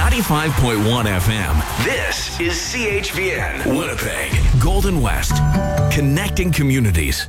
95.1 FM. This is CHVN, Winnipeg, Golden West, connecting communities.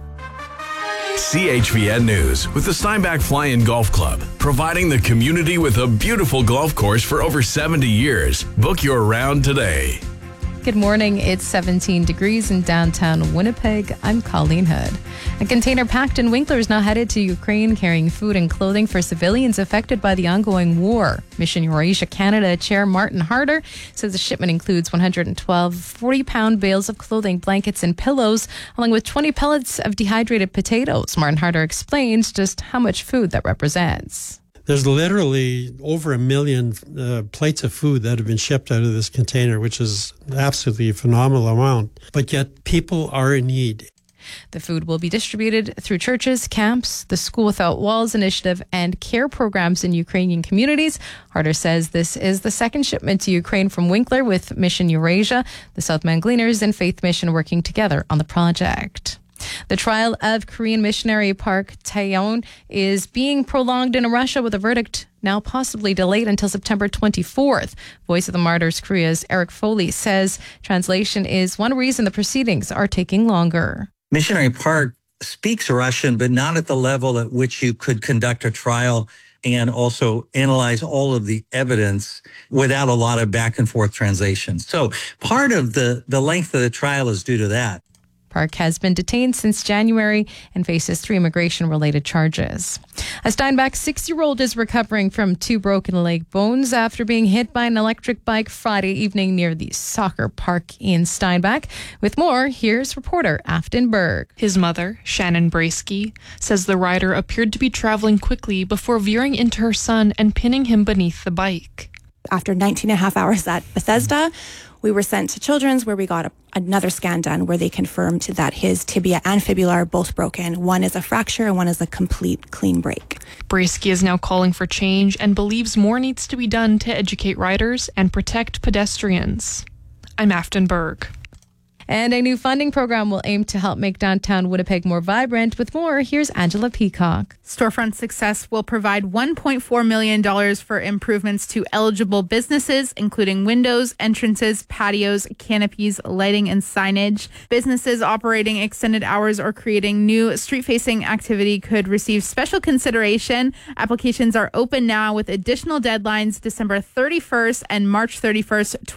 CHVN News with the Steinbach Fly-In Golf Club, providing the community with a beautiful golf course for over 70 years. Book your round today. Good morning. It's 17 degrees in downtown Winnipeg. I'm Colleen Hood. A container packed in Winkler is now headed to Ukraine carrying food and clothing for civilians affected by the ongoing war. Mission Eurasia Canada Chair Martin Harder says the shipment includes 112 40-pound bales of clothing, blankets, and pillows, along with 20 pellets of dehydrated potatoes. Martin Harder explains just how much food that represents. There's literally over 1 million plates of food that have been shipped out of this container, which is absolutely a phenomenal amount. But yet people are in need. The food will be distributed through churches, camps, the School Without Walls initiative, and care programs in Ukrainian communities. Harder says this is the second shipment to Ukraine from Winkler, with Mission Eurasia, the Southman Gleaners, and Faith Mission working together on the project. The trial of Korean missionary Park Tae-yeon is being prolonged in Russia, with a verdict now possibly delayed until September 24th. Voice of the Martyrs Korea's Eric Foley says translation is one reason the proceedings are taking longer. Missionary Park speaks Russian, but not at the level at which you could conduct a trial and also analyze all of the evidence without a lot of back and forth translations. So part of the length of the trial is due to that. Park has been detained since January and faces 3 immigration-related charges. A Steinbach 6-year-old is recovering from 2 broken leg bones after being hit by an electric bike Friday evening near the soccer park in Steinbach. With more, here's reporter Afton Berg. His mother, Shannon Brasky, says the rider appeared to be traveling quickly before veering into her son and pinning him beneath the bike. After 19 and a half hours at Bethesda, we were sent to Children's, where we got another scan done where they confirmed that his tibia and fibula are both broken. One is a fracture and one is a complete clean break. Brasky is now calling for change and believes more needs to be done to educate riders and protect pedestrians. I'm Afton Berg. And a new funding program will aim to help make downtown Winnipeg more vibrant. With more, here's Angela Peacock. Storefront Success will provide $1.4 million for improvements to eligible businesses, including windows, entrances, patios, canopies, lighting, and signage. Businesses operating extended hours or creating new street-facing activity could receive special consideration. Applications are open now, with additional deadlines December 31st and March 31st,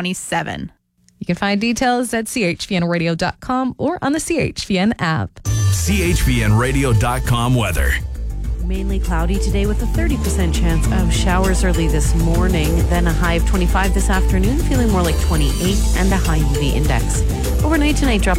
2027. You can find details at chvnradio.com or on the CHVN app. CHVNradio.com weather. Mainly cloudy today with a 30% chance of showers early this morning, then a high of 25 this afternoon, feeling more like 28, and a high UV index. Overnight tonight, drop